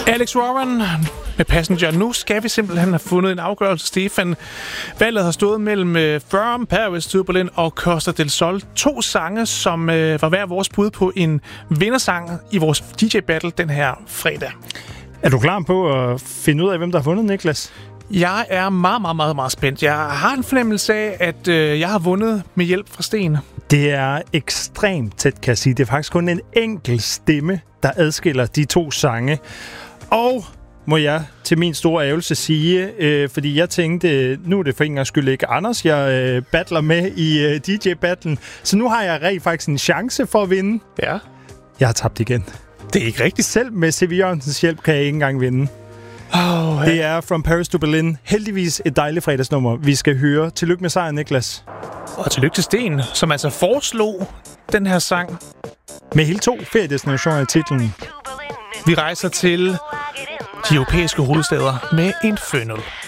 Alex Warren med Passenger. Nu skal vi simpelthen have fundet en afgørelse, Stefan. Valget har stået mellem From Paris to Berlin og Costa del Sol. 2 sange, som var hver vores bud på en vindersang i vores DJ-battle den her fredag. Er du klar på at finde ud af, hvem der har vundet, Niklas? Jeg er meget spændt. Jeg har en fornemmelse af, at jeg har vundet med hjælp fra Sten. Det er ekstremt tæt, kan jeg sige. Det er faktisk kun en enkelt stemme, der adskiller de 2 sange. Og må jeg til min store ærgelse sige, fordi jeg tænkte, nu er det for en gang skyld ikke Anders, jeg battler med i DJ-battlen. Så nu har jeg rent faktisk en chance for at vinde. Ja. Jeg har tabt igen. Det er ikke rigtigt. Selv med C.V. Jørgensens hjælp kan jeg ikke engang vinde. Ja. Det er From Paris to Berlin. Heldigvis et dejligt fredagsnummer, vi skal høre. Tillykke med sejren, Niklas. Og tillykke til Sten, som altså foreslog den her sang. Med hele 2 feriedestinationer i titlen. Vi rejser til de europæiske hovedstæder med Infernal.